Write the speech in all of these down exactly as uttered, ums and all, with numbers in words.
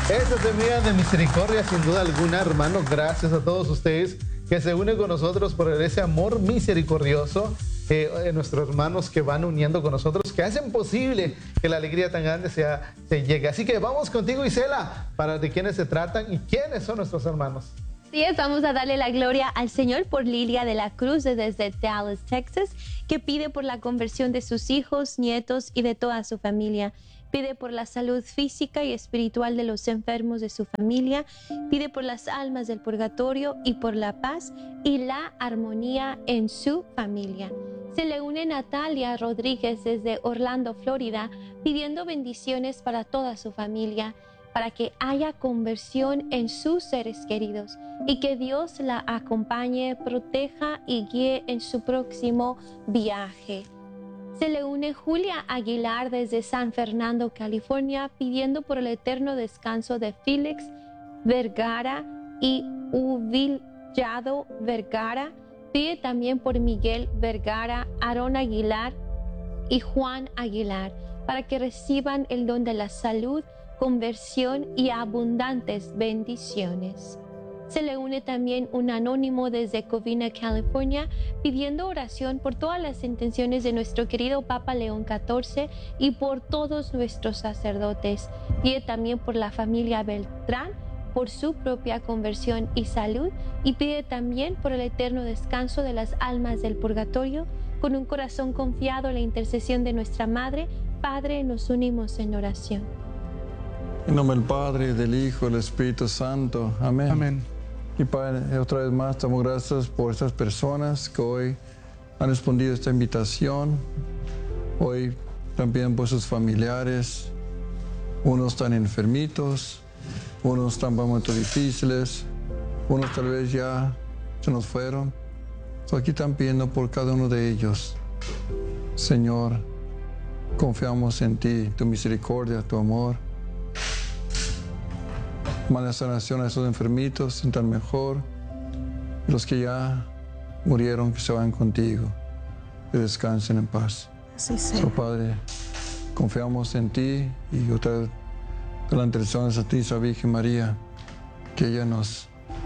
Esta semilla de misericordia, sin duda alguna, hermano, gracias a todos ustedes que se unen con nosotros por ese amor misericordioso, eh, nuestros hermanos que van uniendo con nosotros, que hacen posible que la alegría tan grande sea, se llegue. Así que vamos contigo, Isela, para de quiénes se tratan y quiénes son nuestros hermanos. Sí, vamos a darle la gloria al Señor por Lilia de la Cruz desde Dallas, Texas, que pide por la conversión de sus hijos, nietos y de toda su familia. Pide por la salud física y espiritual de los enfermos de su familia. Pide por las almas del purgatorio y por la paz y la armonía en su familia. Se le une Natalia Rodríguez desde Orlando, Florida, pidiendo bendiciones para toda su familia, para que haya conversión en sus seres queridos y que Dios la acompañe, proteja y guíe en su próximo viaje. Se le une Julia Aguilar desde San Fernando, California, pidiendo por el eterno descanso de Félix Vergara y Uvillado Vergara. Pide también por Miguel Vergara, Aarón Aguilar y Juan Aguilar, para que reciban el don de la salud, conversión y abundantes bendiciones. Se le une también un anónimo desde Covina, California, pidiendo oración por todas las intenciones de nuestro querido Papa León catorce y por todos nuestros sacerdotes. Pide también por la familia Beltrán, por su propia conversión y salud, y pide también por el eterno descanso de las almas del purgatorio. Con un corazón confiado en la intercesión de nuestra Madre, Padre, nos unimos en oración. En nombre del Padre, del Hijo, del Espíritu Santo. Amén. Amén. Y Padre, otra vez más, damos gracias por estas personas que hoy han respondido a esta invitación. Hoy también por sus familiares. Unos están enfermitos, unos están en momentos difíciles, unos tal vez ya se nos fueron. So, aquí están pidiendo por cada uno de ellos. Señor, confiamos en ti, tu misericordia, tu amor. Manda sanación a esos enfermitos, sientan mejor. Y los que ya murieron, que se van contigo, que descansen en paz. Sí, sí. So, Padre, confiamos en ti y otra vez de la intercesión de Santísima Virgen María, que ella nos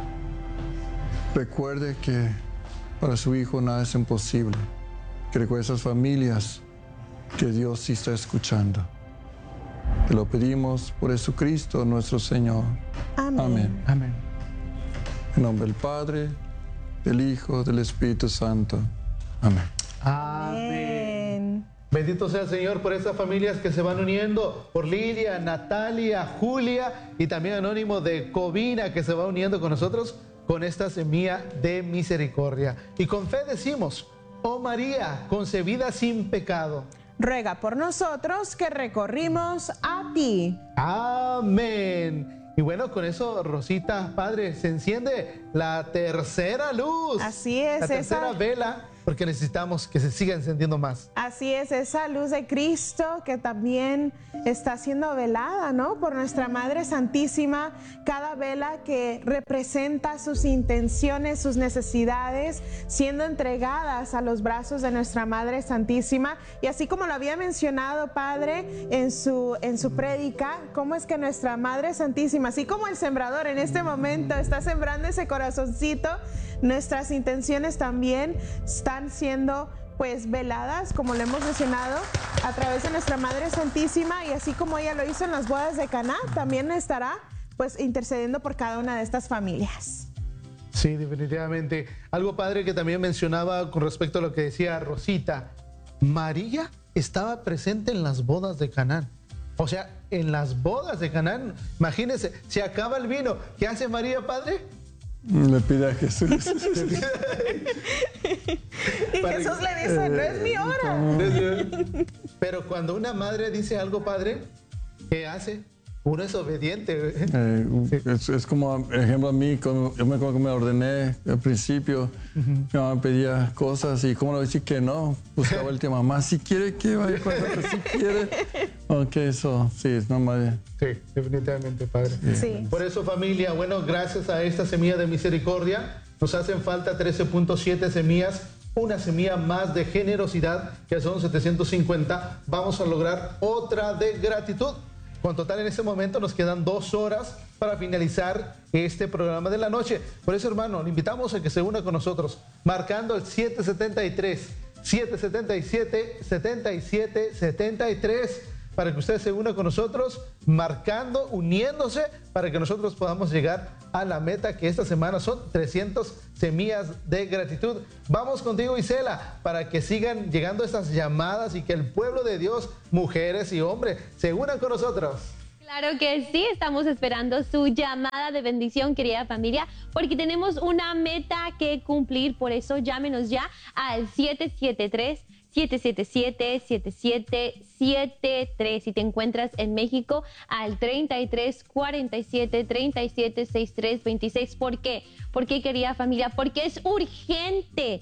recuerde que para su Hijo nada es imposible. Que recuerde a esas familias que Dios sí está escuchando. Te lo pedimos por Jesucristo nuestro Señor. Amén. Amén. Amén. En nombre del Padre, del Hijo, del Espíritu Santo. Amén. Amén. Bendito sea el Señor por estas familias que se van uniendo, por Lidia, Natalia, Julia y también Anónimo de Covina que se va uniendo con nosotros con esta semilla de misericordia. Y con fe decimos, oh María, concebida sin pecado, ruega por nosotros que recorrimos a ti. amén. Y bueno, con eso, Rosita, Padre, se enciende la tercera luz. Así es, La tercera esa- vela, porque necesitamos que se siga encendiendo más. Así es, esa luz de Cristo que también está siendo velada, ¿no? Por nuestra Madre Santísima, cada vela que representa sus intenciones, sus necesidades, siendo entregadas a los brazos de nuestra Madre Santísima. Y así como lo había mencionado, Padre, en su, en su prédica, cómo es que nuestra Madre Santísima, así como el sembrador en este momento está sembrando ese corazoncito, nuestras intenciones también están siendo pues veladas, como lo hemos mencionado, a través de nuestra Madre Santísima, y así como ella lo hizo en las bodas de Caná, también estará pues intercediendo por cada una de estas familias. Sí, definitivamente. Algo, Padre, que también mencionaba con respecto a lo que decía Rosita. María estaba presente en las bodas de Canaán. O sea, en las bodas de Canaán, imagínense, se acaba el vino. ¿Qué hace María, Padre? Le pide a Jesús. Y Para- Jesús le dice, no es mi hora. Pero cuando una madre dice algo, Padre, ¿qué hace? Uno es obediente. Eh, es, es como, por ejemplo, a mí, cuando, yo me acuerdo que me ordené al principio, mi mamá me pedía cosas y como le decía que no, buscaba el tema, mamá, si quiere que vaya con nosotros, si quiere. Ok, eso, sí, es normal. Sí, definitivamente, Padre. Sí. Por eso, familia, bueno, gracias a esta semilla de misericordia, nos hacen falta trece punto siete semillas, una semilla más de generosidad, que son setecientos cincuenta. Vamos a lograr otra de gratitud. Con total, en este momento nos quedan dos horas para finalizar este programa de la noche. Por eso, hermano, le invitamos a que se una con nosotros, marcando el siete siete tres, siete siete siete, siete siete siete tres, para que usted se una con nosotros, marcando, uniéndose, para que nosotros podamos llegar a la meta, que esta semana son trescientas semillas de gratitud. Vamos contigo, Isela, para que sigan llegando estas llamadas y que el pueblo de Dios, mujeres y hombres, se unan con nosotros. Claro que sí, estamos esperando su llamada de bendición, querida familia, porque tenemos una meta que cumplir. Por eso llámenos ya al siete siete tres, siete siete siete, siete siete siete tres. Si te encuentras en México, al treinta y tres, cuarenta y siete, treinta y siete, sesenta y tres, veintiséis. ¿Por qué? ¿Por qué, querida familia? Porque es urgente.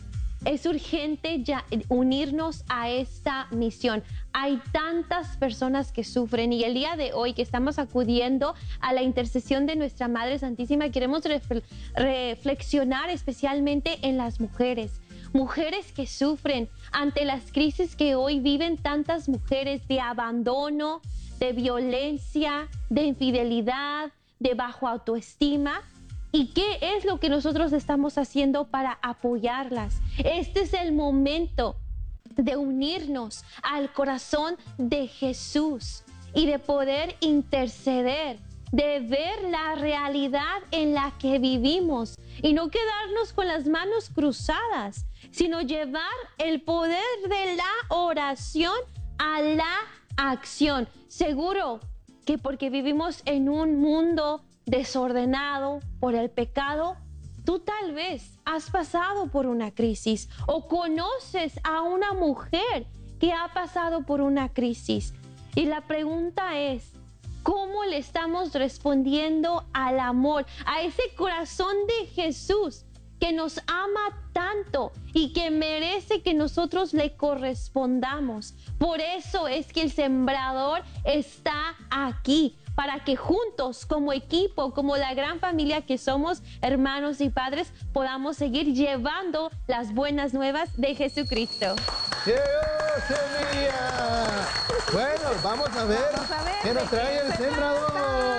Es urgente ya unirnos a esta misión. Hay tantas personas que sufren y el día de hoy que estamos acudiendo a la intercesión de nuestra Madre Santísima, queremos refle- reflexionar especialmente en las mujeres. Mujeres que sufren ante las crisis que hoy viven tantas mujeres de abandono, de violencia, de infidelidad, de bajo autoestima. ¿Y qué es lo que nosotros estamos haciendo para apoyarlas? Este es el momento de unirnos al corazón de Jesús y de poder interceder, de ver la realidad en la que vivimos y no quedarnos con las manos cruzadas, sino llevar el poder de la oración a la acción. Seguro que porque vivimos en un mundo desordenado por el pecado, tú tal vez has pasado por una crisis o conoces a una mujer que ha pasado por una crisis. Y la pregunta es, ¿cómo le estamos respondiendo al amor, a ese corazón de Jesús que nos ama tanto y que merece que nosotros le correspondamos? Por eso es que el sembrador está aquí, para que juntos, como equipo, como la gran familia que somos, hermanos y padres, podamos seguir llevando las buenas nuevas de Jesucristo. ¡Llegó semilla! Bueno, vamos a ver, Vamos a ver qué nos trae el sembrador.